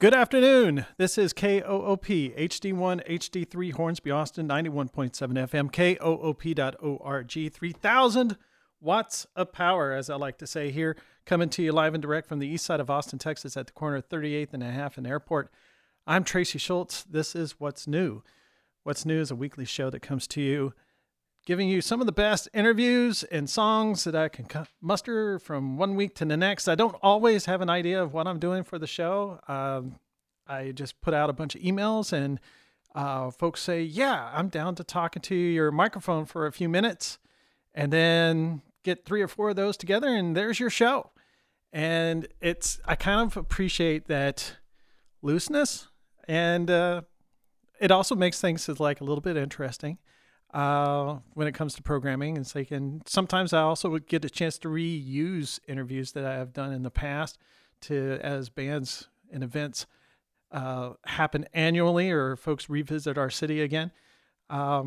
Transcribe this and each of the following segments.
Good afternoon. This is KOOP HD1 HD3 Hornsby Austin 91.7 FM KOOP.org 3000 watts of power, as I like to say here, coming to you live and direct from the east side of Austin, Texas at the corner of 38th and a half and Airport. I'm Tracy Schultz. This is What's New. What's New is a weekly show that comes to you giving you some of the best interviews and songs that I can muster from one week to the next. I don't always have an idea of what I'm doing for the show. I just put out a bunch of emails and folks say, yeah, I'm down to talking to your microphone for a few minutes, and then get 3 or 4 of those together and there's your show. And I kind of appreciate that looseness, and it also makes things like a little bit interesting. When it comes to programming. And so sometimes I also would get a chance to reuse interviews that I have done in the past as bands and events happen annually, or folks revisit our city again. I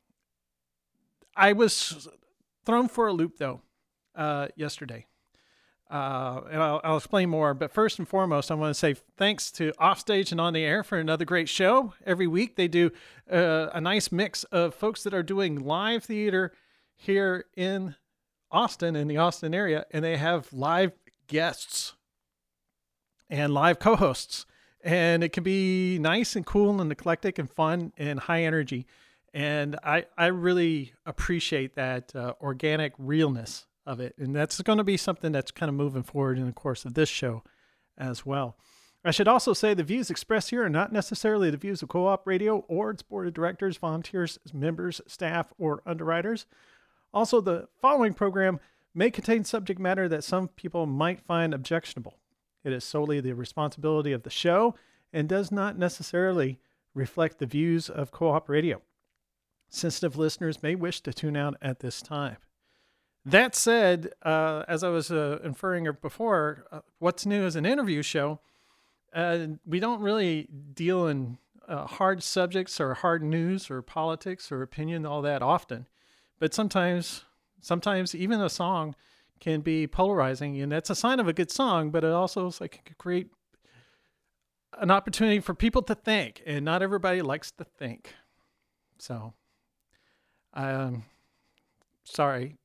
was thrown for a loop though yesterday. And I'll explain more. But first and foremost, I want to say thanks to Offstage and On the Air for another great show. Every week they do a nice mix of folks that are doing live theater here in Austin, in the Austin area, and they have live guests and live co-hosts. And it can be nice and cool and eclectic and fun and high energy. And I really appreciate that organic realness of it. And that's going to be something that's kind of moving forward in the course of this show as well. I should also say the views expressed here are not necessarily the views of Co-op Radio or its board of directors, volunteers, members, staff, or underwriters. Also, the following program may contain subject matter that some people might find objectionable. It is solely the responsibility of the show and does not necessarily reflect the views of Co-op Radio. Sensitive listeners may wish to tune out at this time. That said, as I was inferring before, What's New is an interview show. We don't really deal in hard subjects or hard news or politics or opinion all that often. But sometimes even a song can be polarizing, and that's a sign of a good song, but it also is like it could create an opportunity for people to think, and not everybody likes to think. So, sorry.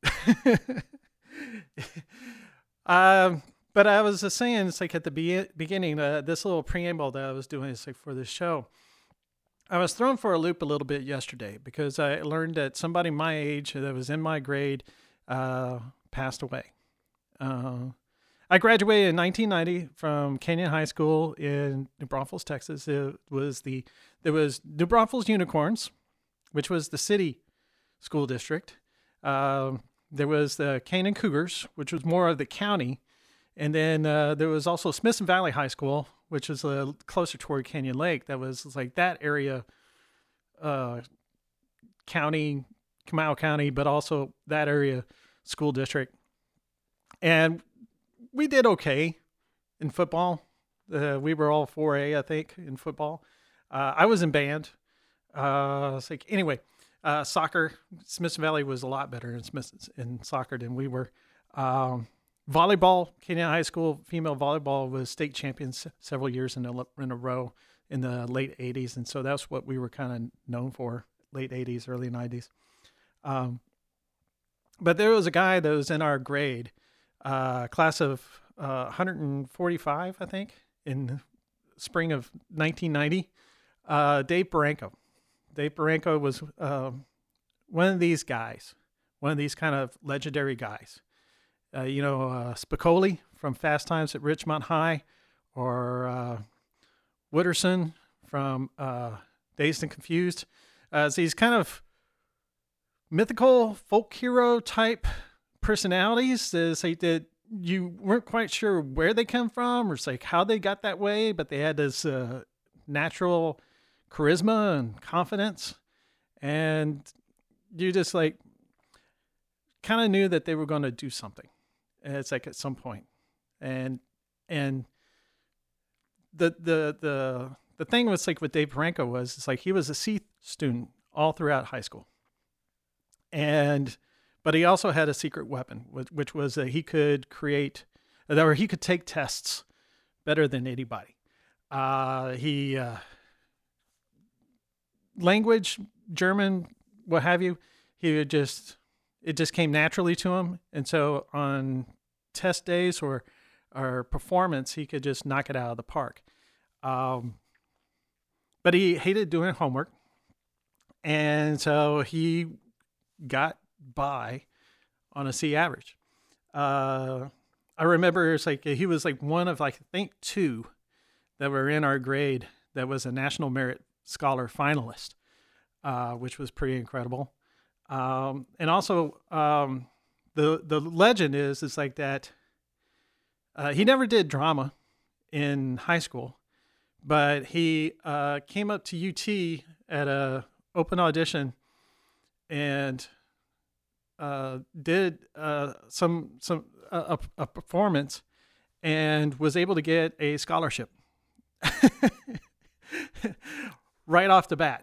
But I was just saying, it's like at the beginning, this little preamble that I was doing is like for this show. I was thrown for a loop a little bit yesterday because I learned that somebody my age that was in my grade passed away. I graduated in 1990 from Canyon High School in New Braunfels, Texas. There was New Braunfels Unicorns, which was the city school district. There was the Canaan Cougars, which was more of the county. And then there was also Smithson Valley High School, which was closer toward Canyon Lake. That was like that area, county, Comal County, but also that area school district. And we did okay in football. We were all 4A, I think, in football. I was in band. It's like, anyway. Soccer, Smithson Valley was a lot better in soccer than we were. Volleyball, Canyon High School female volleyball was state champions several years in a row in the late 80s. And so that's what we were kind of known for, late 80s, early 90s. But there was a guy that was in our grade, class of 145, I think, in spring of 1990, Dave Baranco. Dave Baranco was one of these guys, one of these kind of legendary guys. Spicoli from Fast Times at Ridgemont High, or Wooderson from Dazed and Confused. So these kind of mythical folk hero type personalities that you weren't quite sure where they come from or it's like how they got that way, but they had this natural charisma and confidence, and you just like kind of knew that they were going to do something. And it's like at some point, and the thing was like with Dave Baranco was it's like he was a C student all throughout high school, but he also had a secret weapon, which was that he could take tests better than anybody. He language, German, what have you. It just came naturally to him, and so on test days or performance, he could just knock it out of the park. But he hated doing homework, and so he got by on a C average. I remember it's like he was like one of, like, I think 2 that were in our grade that was a National Merit Scholar finalist, which was pretty incredible. And also, the legend is like that. He never did drama in high school, but he came up to UT at a open audition and did a performance and was able to get a scholarship right off the bat.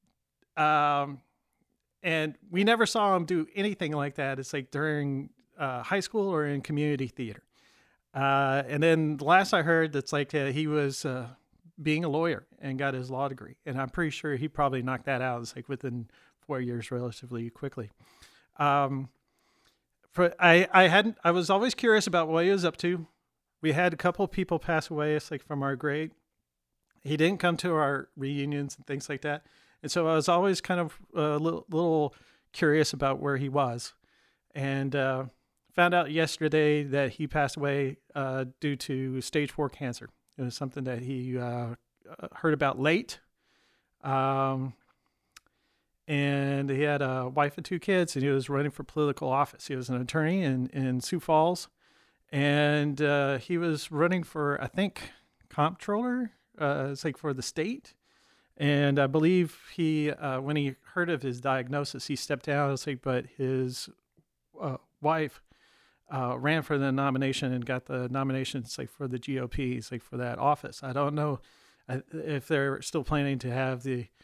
And we never saw him do anything like that. It's like during high school or in community theater. And then the last I heard, that's like he was being a lawyer and got his law degree. And I'm pretty sure he probably knocked that out. It's like within 4 years, relatively quickly. I was always curious about what he was up to. We had a couple of people pass away. It's like from our grade. He didn't come to our reunions and things like that. And so I was always kind of a little curious about where he was. And found out yesterday that he passed away due to stage 4 cancer. It was something that he heard about late. And he had a wife and 2 kids, and he was running for political office. He was an attorney in Sioux Falls. And he was running for, I think, comptroller. It's like for the state. And I believe he, when he heard of his diagnosis, he stepped down. It's like, but his wife ran for the nomination and got the nomination, it's like for the GOP, it's like for that office. I don't know if they're still planning to have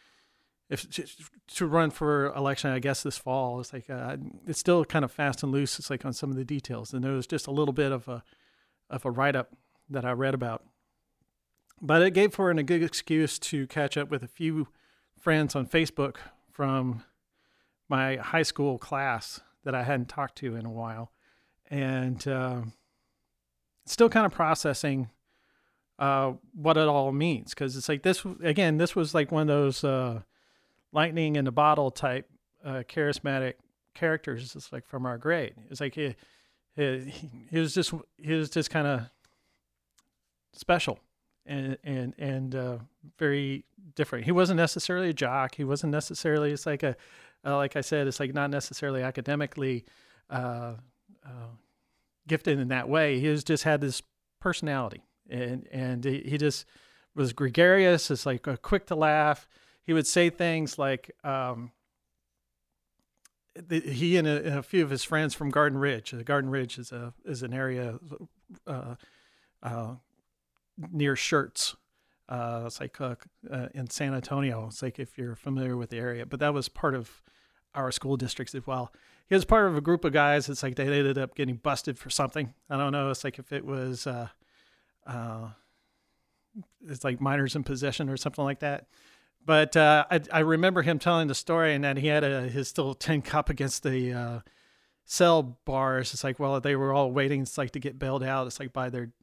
to run for election, I guess, this fall. It's like, it's still kind of fast and loose. It's like on some of the details. And there was just a little bit of a write-up that I read about. But it gave for a good excuse to catch up with a few friends on Facebook from my high school class that I hadn't talked to in a while. And still kind of processing what it all means. Because it's like this was like one of those lightning in a bottle type charismatic characters. It's like from our grade. It's like he was just kind of special. And very different. He wasn't necessarily a jock. He wasn't necessarily, it's like like I said, it's like not necessarily academically gifted in that way. He just had this personality, and he just was gregarious. It's like quick to laugh. He would say things like, he and a few of his friends from Garden Ridge. Garden Ridge is an area near Schertz. It's like in San Antonio. It's like if you're familiar with the area, but that was part of our school districts as well. He was part of a group of guys. It's like they ended up getting busted for something. I don't know. It's like if it was, it's like minors in possession or something like that. But I remember him telling the story, and that he had his still tin cup against the cell bars. It's like, well, they were all waiting. It's like to get bailed out. It's like by their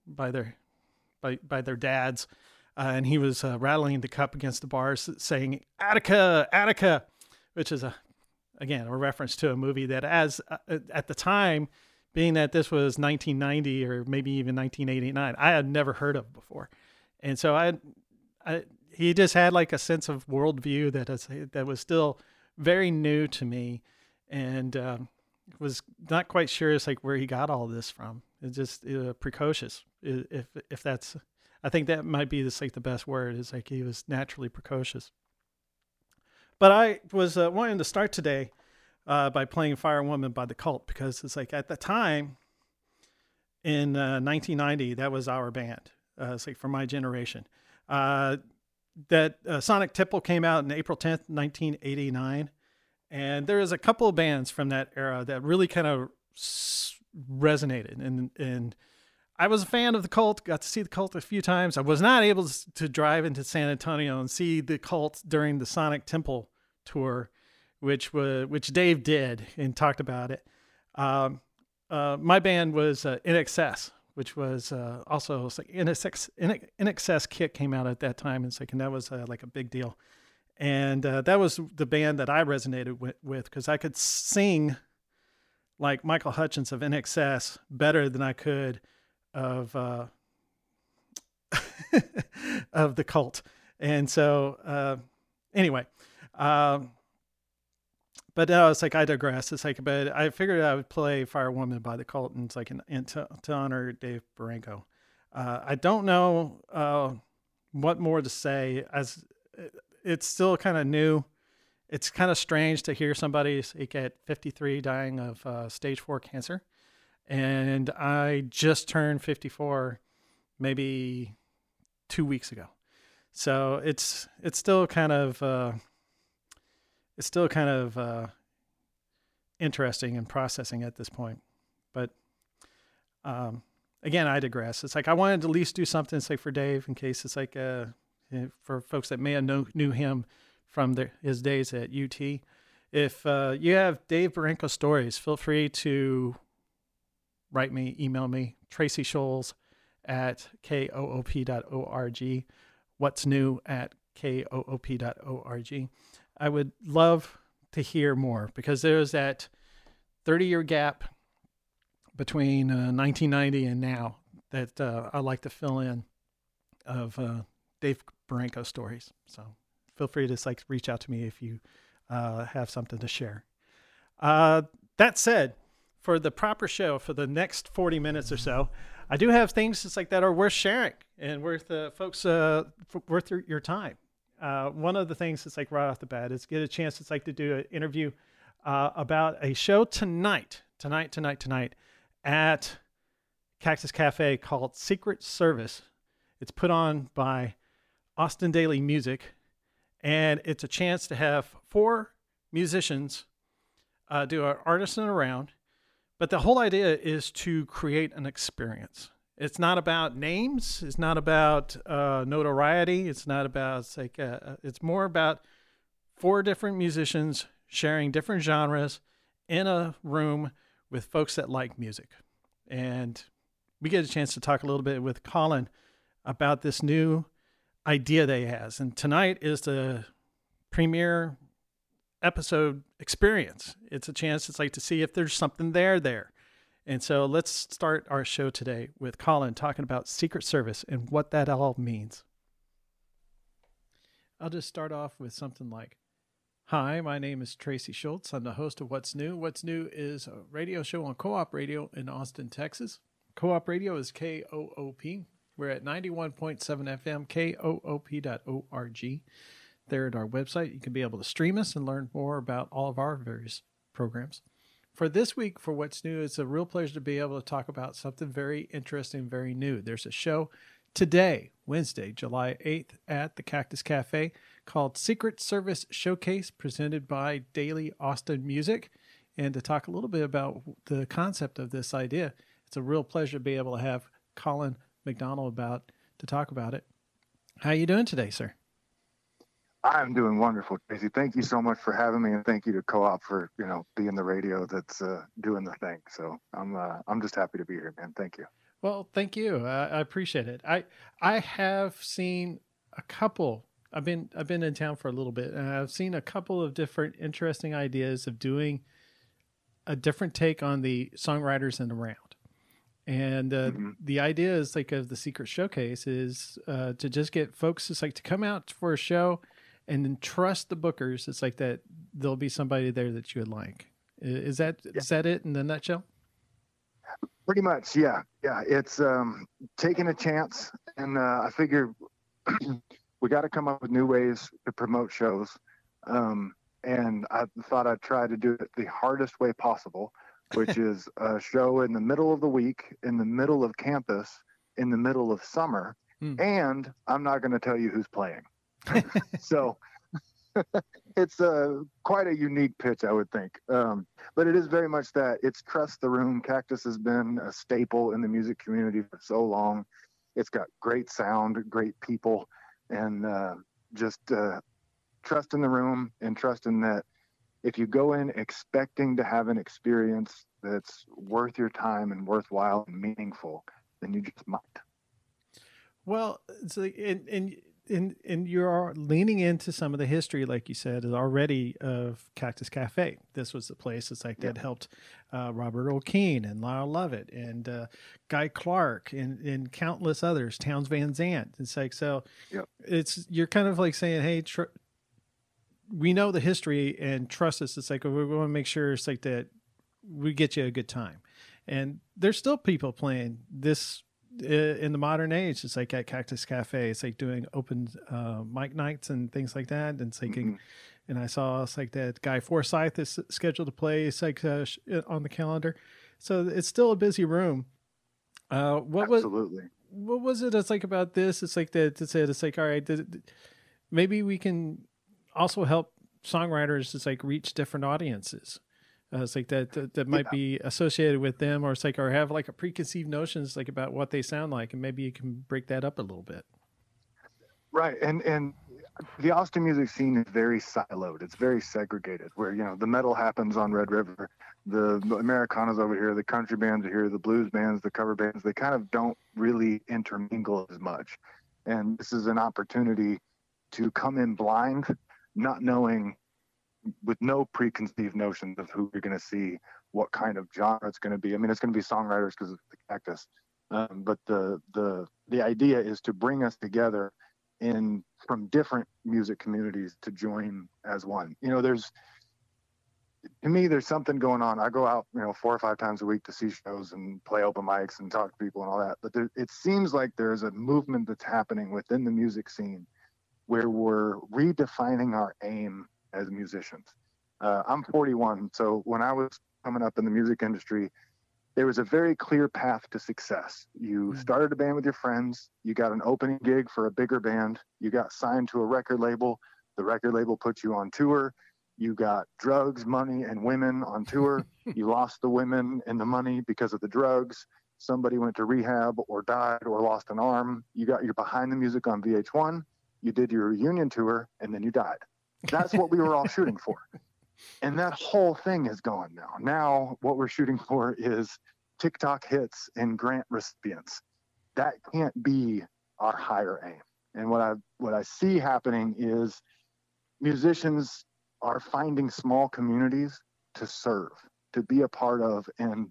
dads, and he was rattling the cup against the bars, saying "Attica, Attica," which is again a reference to a movie that, as at the time, being that this was 1990 or maybe even 1989, I had never heard of before, and so he just had like a sense of worldview that was still very new to me, and was not quite sure it's like where he got all this from. It's just precocious. If that's, I think that might be like the best word. Is like he was naturally precocious. But I was wanting to start today by playing Firewoman by The Cult, because it's like at the time in 1990, that was our band. It's like for my generation. That Sonic Temple came out on April 10th, 1989. And there was a couple of bands from that era that really kind of resonated. And I was a fan of the Cult, got to see the Cult a few times. I was not able to drive into San Antonio and see the Cult during the Sonic Temple tour, which Dave did and talked about it. My band was INXS, which was also like INXS Kick came out at that time, and that was like a big deal. And that was the band that I resonated with because I could sing like Michael Hutchence of INXS better than I could of of the Cult. And so anyway, but it's like I digress. It's like, but I figured I would play Firewoman by the Cult, and it's like to honor Dave Baranco. I don't know what more to say, as it's still kind of new. It's kind of strange to hear somebody at 53 dying of stage 4 cancer. And I just turned 54 maybe 2 weeks ago. So it's still kind of interesting and processing at this point. But again, I digress. It's like I wanted to at least do something say for Dave in case it's like for folks that may have knew him from his days at UT. If you have Dave Baranco stories, feel free to write me, email me, Tracy Scholes at koop.org, what's new at koop.org. I would love to hear more because there's that 30-year gap between 1990 and now that I like to fill in of Dave Baranco stories. So feel free to reach out to me if you have something to share. That said, for the proper show, for the next 40 minutes or so, I do have things that are worth sharing and worth folks worth your time. One of the things that's right off the bat is get a chance to do an interview about a show tonight at Cactus Cafe called Secret Service. It's put on by Austin Daily Music, and it's a chance to have 4 musicians do an artisan around. But the whole idea is to create an experience. It's not about names. It's not about notoriety. It's not about, it's more about 4 different musicians sharing different genres in a room with folks that like music. And we get a chance to talk a little bit with Colin about this new idea that he has. And tonight is the premiere episode experience. It's a chance to see if there's something there. And so let's start our show today with Colin talking about Secret Service and what that all means. I'll just start off with something like, hi, my name is Tracy Schultz. I'm the host of What's New. What's New is a radio show on Co-op Radio in Austin, Texas. Co-op Radio is KOOP. We're at 91.7 FM, koop.org. There at our website, you can be able to stream us and learn more about all of our various programs. For this week, for What's New, it's a real pleasure to be able to talk about something very interesting, very new. There's a show today, Wednesday, July 8th, at the Cactus Cafe called Secret Service Showcase, presented by Daily Austin Music. And to talk a little bit about the concept of this idea, it's a real pleasure to be able to have Colin McDonald to talk about it. How are you doing today, sir? I'm doing wonderful, Tracy. Thank you so much for having me, and thank you to Co-op for being the radio that's doing the thing. So I'm just happy to be here, man. Thank you. Well, thank you. I appreciate it. I have seen a couple. I've been in town for a little bit, and I've seen a couple of different interesting ideas of doing a different take on the songwriters and around. And the idea is of the Secret Showcase is to just get folks to come out for a show and then trust the bookers. It's that there'll be somebody there that you would like. Is that it in a nutshell? Pretty much, yeah. It's taking a chance, and I figure we got to come up with new ways to promote shows. And I thought I'd try to do it the hardest way possible, which is a show in the middle of the week, in the middle of campus, in the middle of summer, and I'm not going to tell you who's playing. So it's quite a unique pitch, I would think. But it is very much that. It's Trust the Room. Cactus has been a staple in the music community for so long. It's got great sound, great people, and just trust in the room and trust in that if you go in expecting to have an experience that's worth your time and worthwhile and meaningful, then you just might. Well, it's like, and you're leaning into some of the history, like you said, is already of Cactus Cafe. This was the place it's like that helped Robert Earl Keen and Lyle Lovett and Guy Clark and countless others, Townes Van Zandt. It's like, so it's, you're kind of like saying, hey, we know the history and trust us. It's like, we want to make sure it's like that we get you a good time. And there's still people playing this in the modern age. It's like at Cactus Cafe, it's like doing open mic nights and things like that. And it's like, and I saw it's like that Guy Forsyth is scheduled to play. It's like on the calendar, so it's still a busy room. What was it? It's like about this. It's like that. It's like, all right, maybe we can also help songwriters. It's like reach different audiences. It's like that might be associated with them, or it's like, or have like a preconceived notions like about what they sound like, and maybe you can break that up a little bit. Right, and the Austin music scene is very siloed. It's very segregated. Where the metal happens on Red River, the Americana's over here, the country bands are here, the blues bands, the cover bands. They kind of don't really intermingle as much, and this is an opportunity to come in blind, not knowing, with no preconceived notions of who you're going to see, what kind of genre it's going to be. I mean, it's going to be songwriters because of the Cactus, but the idea is to bring us together from different music communities to join as one. To me, there's something going on. I go out 4 or 5 times a week to see shows and play open mics and talk to people and all that, but it seems like there's a movement that's happening within the music scene where we're redefining our aim as musicians. I'm 41, so when I was coming up in the music industry, there was a very clear path to success. You started a band with your friends, you got an opening gig for a bigger band, you got signed to a record label, the record label put you on tour, you got drugs, money, and women on tour, you lost the women and the money because of the drugs, somebody went to rehab or died or lost an arm, you got your Behind the Music on VH1, you did your reunion tour, and then you died. That's what we were all shooting for. And that whole thing is gone now. Now what we're shooting for is TikTok hits and grant recipients. That can't be our higher aim. And what I see happening is musicians are finding small communities to serve, to be a part of, and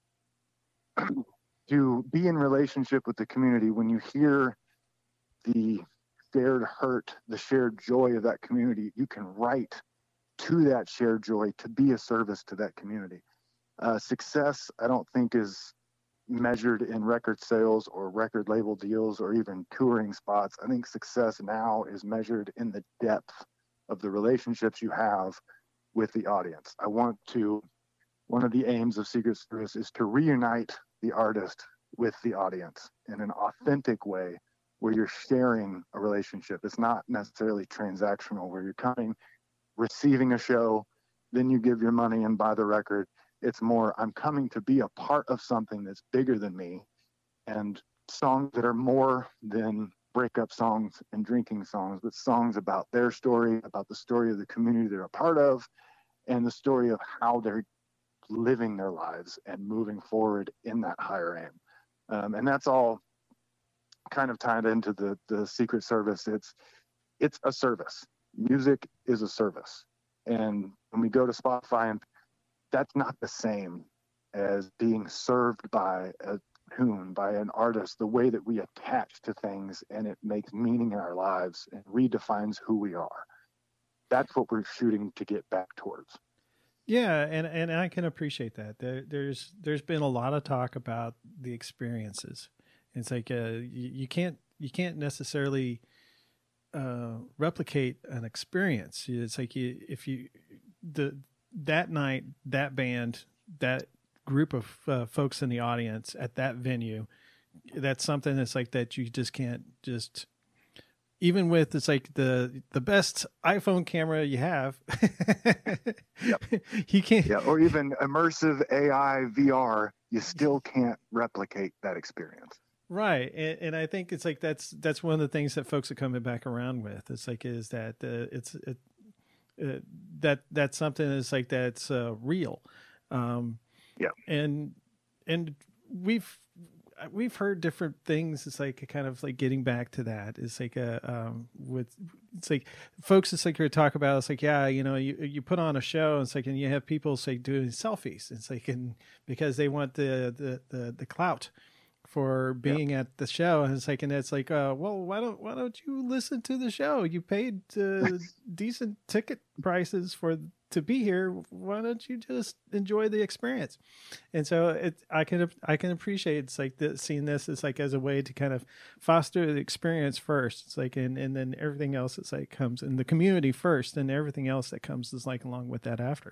to be in relationship with the community. When you hear the shared hurt, the shared joy of that community, you can write to that shared joy to be a service to that community. Success, I don't think, is measured in record sales or record label deals or even touring spots. I think success now is measured in the depth of the relationships you have with the audience. One of the aims of Secret Service is to reunite the artist with the audience in an authentic way, where you're sharing a relationship. It's not necessarily transactional, where you're coming, receiving a show, then you give your money and buy the record. It's more, I'm coming to be a part of something that's bigger than me, and songs that are more than breakup songs and drinking songs, but songs about their story, about the story of the community they're a part of, and the story of how they're living their lives and moving forward in that higher aim. And that's all kind of tied into the Secret Service. It's a service. Music is a service. And when we go to Spotify, and that's not the same as being served by a tune, by an artist, the way that we attach to things, and it makes meaning in our lives and redefines who we are. That's what we're shooting to get back towards. Yeah, and I can appreciate that. There's been a lot of talk about the experiences. It's like you can't necessarily replicate an experience. It's like that night, that band, that group of folks in the audience at that venue, that's something that's like that you just can't just even with it's like the best iPhone camera you have, Yep. you can't. Yeah, or even immersive AI VR, you still can't replicate that experience. Right. And I think it's like that's one of the things that folks are coming back around with. It's like is that that's something that's like that's real. Yeah. And we've heard different things. It's like kind of like getting back to that. It's like with it's like folks. It's like you're talk about. It's like you put on a show. It's like and you have people say doing selfies. It's like because they want the clout for being at the show, and it's like well, why don't you listen to the show? You paid decent ticket prices to be here. Why don't you just enjoy the experience? And so I can appreciate it's like seeing this as like as a way to kind of foster the experience first. It's like and then everything else it's like comes in the community first, and everything else that comes is like along with that after.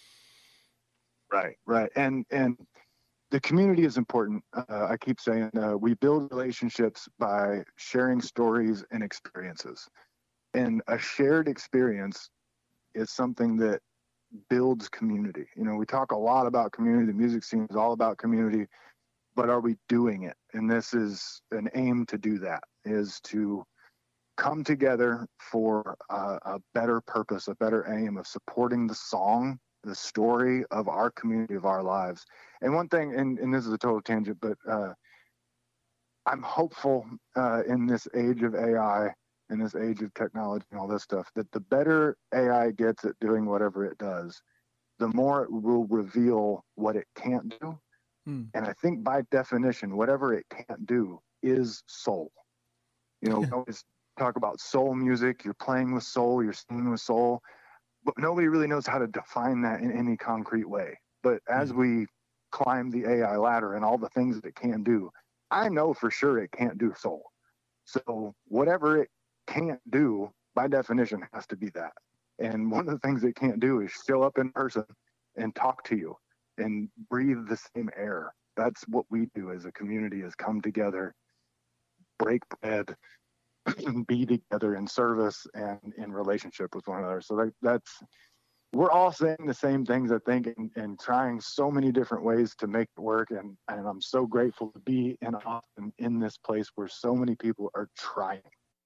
Right, and the community is important. I keep saying we build relationships by sharing stories and experiences, and a shared experience is something that builds community. We talk a lot about community. The music scene is all about community, but are we doing it? And this is an aim to do that, is to come together for a better purpose, a better aim of supporting the song, the story of our community, of our lives. And one thing, and this is a total tangent, but I'm hopeful in this age of AI, in this age of technology and all this stuff, that the better AI gets at doing whatever it does, the more it will reveal what it can't do. And I think by definition, whatever it can't do is soul. We always talk about soul music. You're playing with soul, you're singing with soul, but nobody really knows how to define that in any concrete way. But as we climb the AI ladder and all the things that it can do, I know for sure it can't do soul. So whatever it can't do, by definition, has to be that. And one of the things it can't do is show up in person and talk to you and breathe the same air. That's what we do as a community, is come together, break bread, be together in service and in relationship with one another. So that's we're all saying the same things, I think, and trying so many different ways to make it work. And I'm so grateful to be in Austin, in this place where so many people are trying.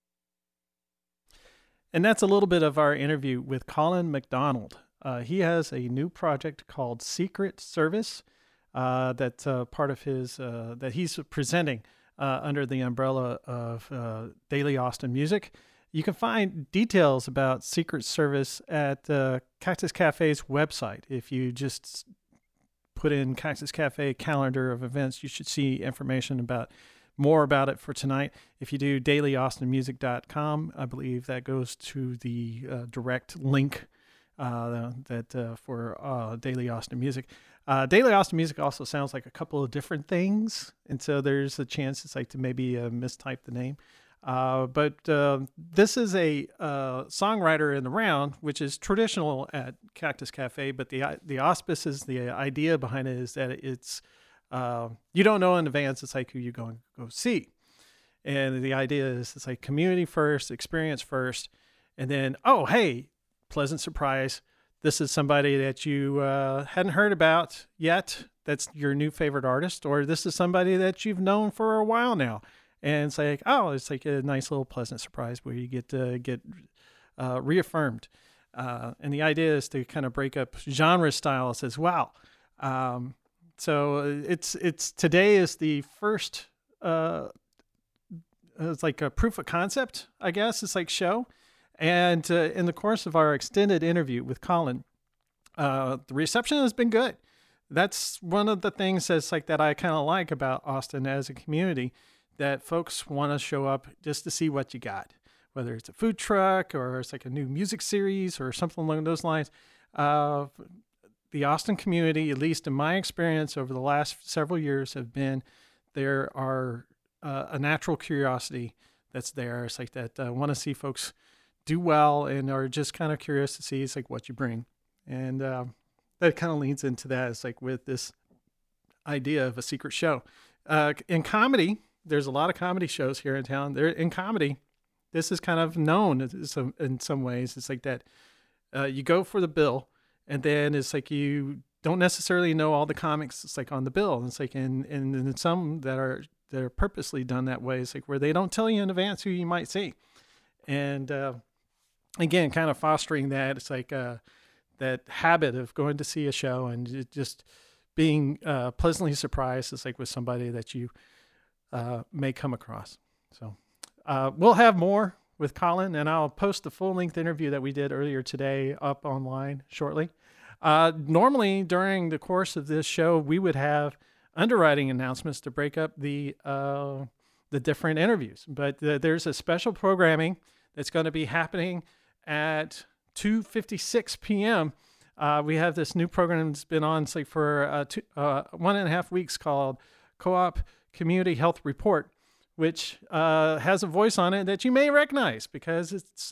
And that's a little bit of our interview with Colin McDonald. He has a new project called Secret Service that's part of his that he's presenting under the umbrella of Daily Austin Music. You can find details about Secret Service at Cactus Cafe's website. If you just put in Cactus Cafe calendar of events, you should see information more about it for tonight. If you do dailyaustinmusic.com, I believe that goes to the direct link for Daily Austin Music. Daily Austin Music also sounds like a couple of different things, and so there's a chance it's like to maybe mistype the name. But this is a songwriter in the round, which is traditional at Cactus Cafe, but the auspice is the idea behind it is that it's you don't know in advance it's like who you're going to go see. And the idea is it's like community first, experience first, and then, oh, hey, pleasant surprise. This is somebody that you hadn't heard about yet. That's your new favorite artist, or this is somebody that you've known for a while now. And it's like, oh, it's like a nice little pleasant surprise where you get to get reaffirmed. And the idea is to kind of break up genre styles as well. So it's today is the first, it's like a proof of concept, I guess. It's like show. And in the course of our extended interview with Colin, the reception has been good. That's one of the things that's like that I kind of like about Austin as a community, that folks want to show up just to see what you got, whether it's a food truck or it's like a new music series or something along those lines. The Austin community, at least in my experience over the last several years, there are a natural curiosity that's there. It's like that want to see folks do well and are just kind of curious to see it's like what you bring. And that kind of leads into that. It's like with this idea of a secret show. In comedy, there's a lot of comedy shows here in town. They're in comedy. this is kind of known in some ways. It's like that you go for the bill, and then it's like you don't necessarily know all the comics. It's like on the bill. It's like in some that are purposely done that way. It's like where they don't tell you in advance who you might see, and again, kind of fostering that. It's like that habit of going to see a show and just being pleasantly surprised. It's like with somebody that you may come across. So we'll have more with Colin, and I'll post the full-length interview that we did earlier today up online shortly. Normally, during the course of this show, we would have underwriting announcements to break up the different interviews, but there's a special programming that's going to be happening at 2:56 p.m. We have this new program that's been on for 1.5 weeks called Co-op Community Health Report, which has a voice on it that you may recognize because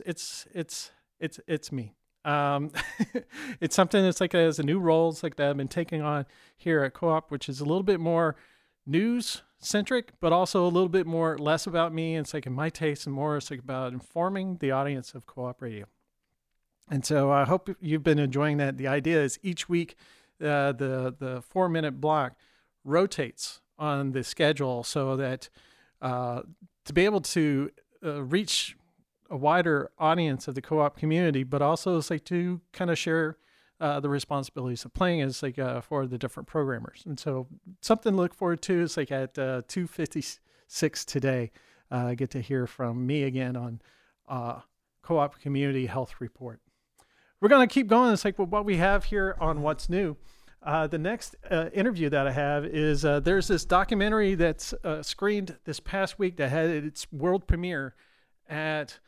it's me. It's something that's like as a new role. It's like that I've been taking on here at Co-op, which is a little bit more news centric, but also a little bit more less about me. It's like in my taste and more it's like about informing the audience of Co-op Radio. And so I hope you've been enjoying that. The idea is each week, the 4-minute block rotates on the schedule so that to be able to reach a wider audience of the co-op community, but also it's like to kind of share the responsibilities of playing is like for the different programmers. And so something to look forward to is like at 2:56 today, I get to hear from me again on Co-op Community Health Report. We're going to keep going. It's like what we have here on What's New. The next interview that I have is there's this documentary that's screened this past week that had its world premiere at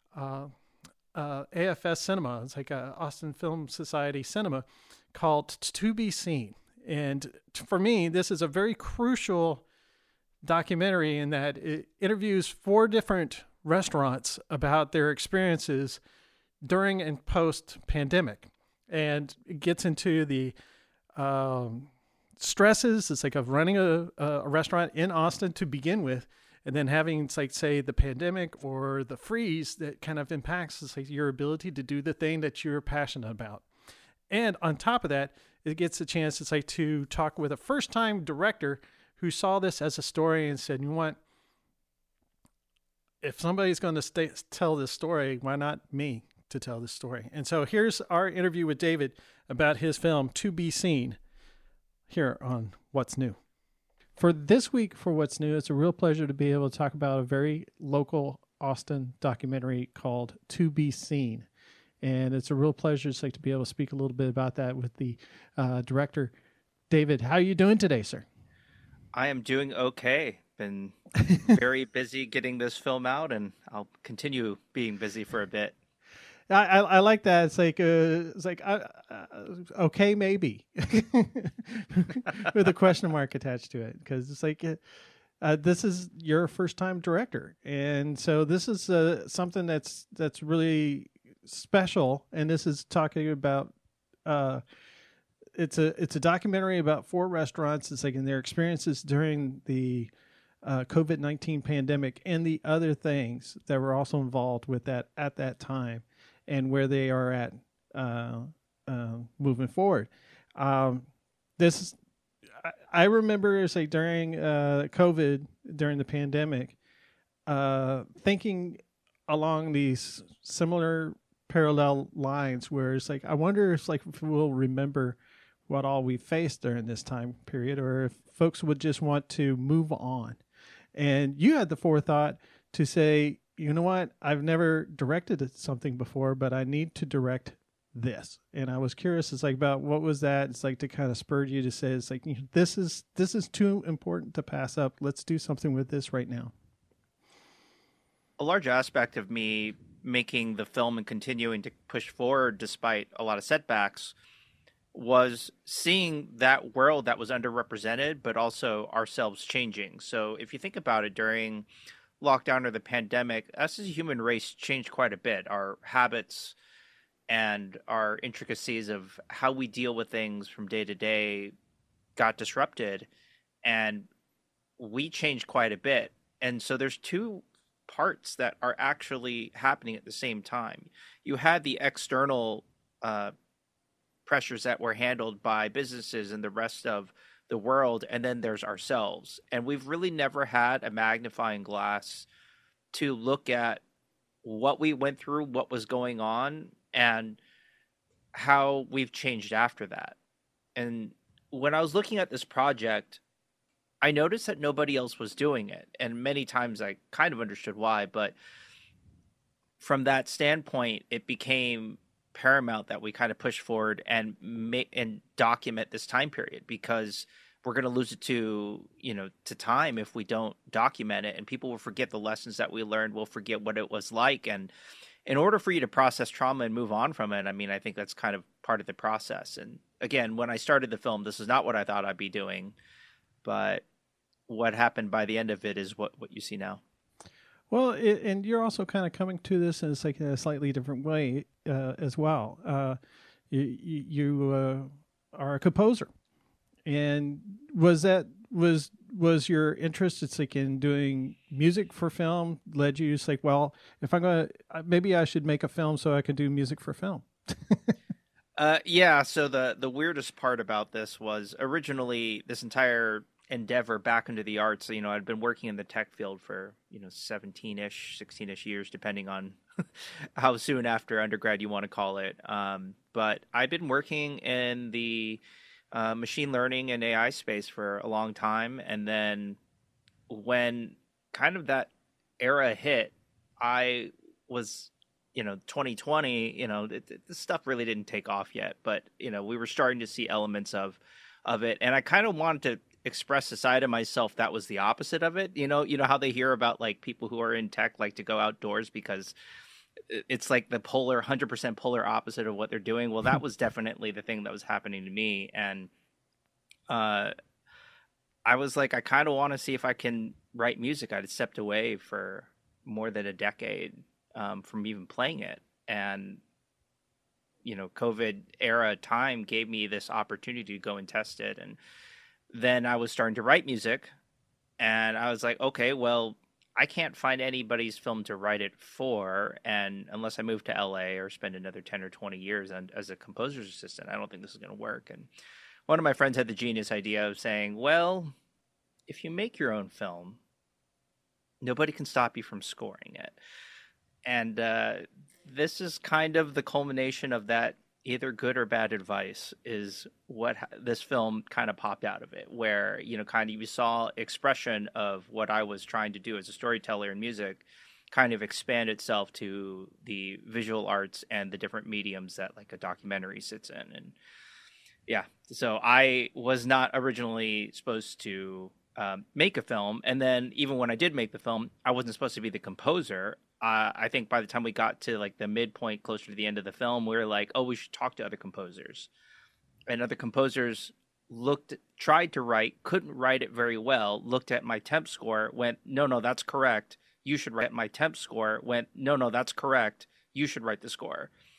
AFS Cinema. It's like Austin Film Society Cinema called To Be Seen. And for me, this is a very crucial documentary in that it interviews 4 different restaurants about their experiences during and post pandemic, and it gets into the stresses. It's like of running a restaurant in Austin to begin with, and then having, it's like, say, the pandemic or the freeze that kind of impacts, it's like, your ability to do the thing that you're passionate about. And on top of that, it gets a chance, it's like, to talk with a first-time director who saw this as a story and said, you know what, if somebody's going to tell this story, why not me to tell this story? And so here's our interview with David about his film To Be Seen here on What's New. For this week for What's New, it's a real pleasure to be able to talk about a very local Austin documentary called To Be Seen. And it's a real pleasure to be able to speak a little bit about that with the director. David, how are you doing today, sir? I am doing okay. Been very busy getting this film out, and I'll continue being busy for a bit. I like that. It's like okay, maybe with a question mark attached to it, because it's like this is your first time director, and so this is something that's really special. And this is talking about it's a documentary about 4 restaurants. It's like in their experiences during the COVID-19 pandemic and the other things that were also involved with that at that time, and where they are at moving forward. I remember, say, during COVID, during the pandemic, thinking along these similar parallel lines, where it's like, I wonder if we'll remember what all we faced during this time period, or if folks would just want to move on. And you had the forethought to say, you know what, I've never directed something before, but I need to direct this. And I was curious, it's like, about what was that? It's like to kind of spur you to say, it's like, this is too important to pass up. Let's do something with this right now. A large aspect of me making the film and continuing to push forward despite a lot of setbacks was seeing that world that was underrepresented, but also ourselves changing. So if you think about it, during lockdown or the pandemic, us as a human race changed quite a bit. Our habits and our intricacies of how we deal with things from day to day got disrupted, and we changed quite a bit. And so there's 2 parts that are actually happening at the same time. You had the external pressures that were handled by businesses and the rest of the world, and then there's ourselves. And we've really never had a magnifying glass to look at what we went through, what was going on, and how we've changed after that. And when I was looking at this project, I noticed that nobody else was doing it. And many times I kind of understood why, but from that standpoint, it became paramount that we kind of push forward and document this time period, because we're going to lose it to time if we don't document it, and people will forget the lessons that we learned. We'll forget what it was like. And in order for you to process trauma and move on from it, I mean, I think that's kind of part of the process. And again, when I started the film, this is not what I thought I'd be doing, but what happened by the end of it is what you see now. Well, and you're also kind of coming to this in a slightly different way as well. You are a composer, and was your interest? It's like in doing music for film led you to say, well, if I'm gonna, maybe I should make a film so I can do music for film. Yeah. So the weirdest part about this was originally this entire endeavor back into the arts. I'd been working in the tech field for 17-ish, 16-ish years, depending on how soon after undergrad you want to call it. But I've been working in the machine learning and AI space for a long time, and then when kind of that era hit, I was 2020. This stuff really didn't take off yet, but we were starting to see elements of it, and I kind of wanted to express a side of myself that was the opposite of it. You know how they hear about like people who are in tech like to go outdoors because it's like the 100% polar opposite of what they're doing. Well, that was definitely the thing that was happening to me. And I was like, I kind of want to see if I can write music. I'd stepped away for more than a decade from even playing it. And, COVID era time gave me this opportunity to go and test it. And then I was starting to write music, and I was like, okay, well, I can't find anybody's film to write it for, and unless I move to LA or spend another 10 or 20 years as a composer's assistant, I don't think this is going to work. And one of my friends had the genius idea of saying, well, if you make your own film, nobody can stop you from scoring it. And this is kind of the culmination of that either good or bad advice is what this film kind of popped out of it, where, kind of you saw expression of what I was trying to do as a storyteller in music kind of expand itself to the visual arts and the different mediums that like a documentary sits in. And yeah, so I was not originally supposed to make a film. And then even when I did make the film, I wasn't supposed to be the composer. I think by the time we got to like the midpoint, closer to the end of the film, we were like, oh, we should talk to other composers. And other composers tried to write, couldn't write it very well, looked at my temp score, went, no, that's correct. You should write my temp score, went, no, that's correct. You should write the score.